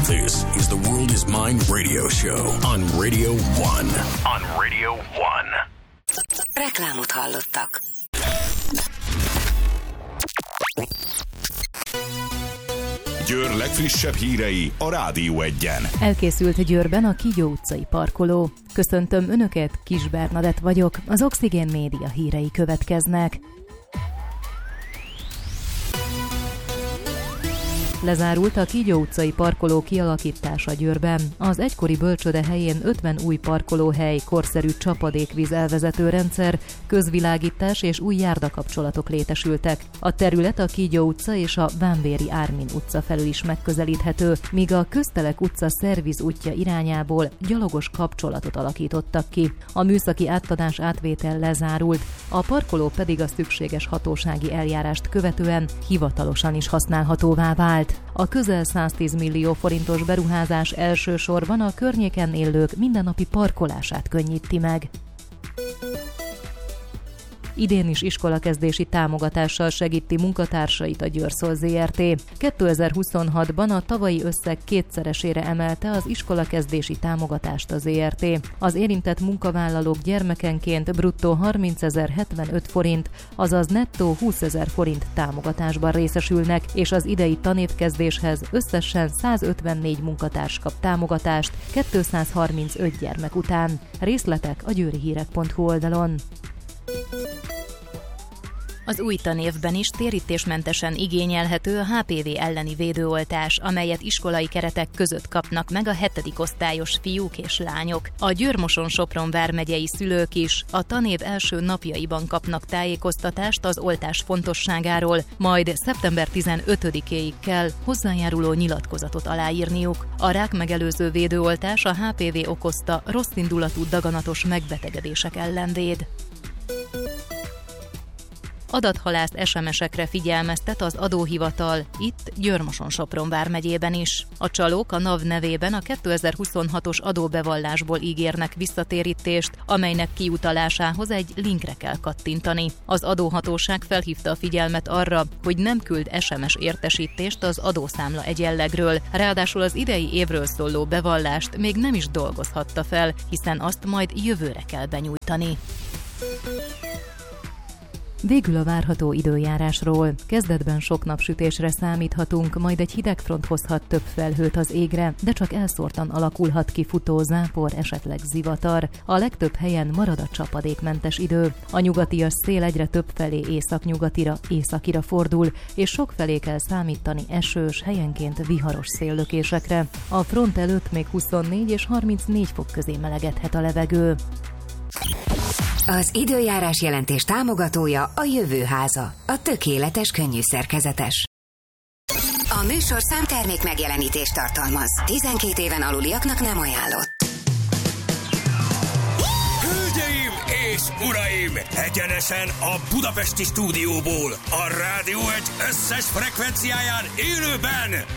This is the World is Mine radio show on Radio 1. On Radio 1. Reklámot hallottak. Győr legfrissebb hírei a Rádió 1-en. Elkészült Győrben a Kígyó utcai parkoló. Köszöntöm Önöket, Kis Bernadett vagyok, az Oxigén Média hírei következnek. Lezárult a Kígyó utcai parkoló kialakítása Győrben. Az egykori bölcsőde helyén 50 új parkolóhely, korszerű csapadékvíz elvezető rendszer, közvilágítás és új járdakapcsolatok létesültek. A terület a Kígyó utca és a Vámvéri Ármin utca felől is megközelíthető, míg a Köztelek utca szerviz útja irányából gyalogos kapcsolatot alakítottak ki. A műszaki átadás átvétel lezárult, a parkoló pedig a szükséges hatósági eljárást követően hivatalosan is használhatóvá vált. A közel 110 millió forintos beruházás elsősorban a környéken élők mindennapi parkolását könnyíti meg. Idén is iskolakezdési támogatással segíti munkatársait a Győrszol Zrt. 2026-ban a tavalyi összeg kétszeresére emelte az iskolakezdési támogatást a Zrt. Az érintett munkavállalók gyermekenként bruttó 30.075 forint, azaz nettó 20.000 forint támogatásban részesülnek, és az idei tanévkezdéshez összesen 154 munkatárs kap támogatást 235 gyermek után. Részletek a győrihírek.hu oldalon. Az új tanévben is térítésmentesen igényelhető a HPV elleni védőoltás, amelyet iskolai keretek között kapnak meg a 7. osztályos fiúk és lányok. A Győr-Moson-Sopron vármegyei szülők is a tanév első napjaiban kapnak tájékoztatást az oltás fontosságáról, majd szeptember 15-éig kell hozzájáruló nyilatkozatot aláírniuk. A rákmegelőző védőoltás a HPV okozta rosszindulatú daganatos megbetegedések ellen véd. Adathalász SMS-ekre figyelmeztet az adóhivatal, itt Győr-Moson-Sopron vármegyében is. A csalók a NAV nevében a 2026-os adóbevallásból ígérnek visszatérítést, amelynek kiutalásához egy linkre kell kattintani. Az adóhatóság felhívta a figyelmet arra, hogy nem küld SMS értesítést az adószámla egyenlegről, ráadásul az idei évről szóló bevallást még nem is dolgozhatta fel, hiszen azt majd jövőre kell benyújtani. Végül a várható időjárásról. Kezdetben sok napsütésre számíthatunk, majd egy hidegfront hozhat több felhőt az égre, de csak elszórtan alakulhat ki futó zápor, esetleg zivatar. A legtöbb helyen marad a csapadékmentes idő. A nyugatias szél egyre több felé északira fordul, és sok felé kell számítani esős, helyenként viharos széllökésekre. A front előtt még 24 és 34 fok közé melegedhet a levegő. Az időjárás jelentés támogatója a Jövőháza, a tökéletes könnyűszerkezetes. A műsor számtermék megjelenítést tartalmaz. 12 éven aluliaknak nem ajánlott. Hölgyeim és uraim! Egyenesen a budapesti stúdióból, a Rádió 1 összes frekvenciáján élőben